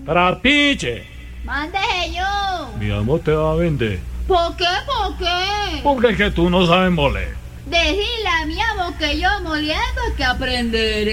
Trapiche. Mándese yo. Mi amor te va a vender. ¿Por qué? ¿Por qué? Porque es que tú no sabes moler. Decirle a mi amor que yo moliendo hay que aprender.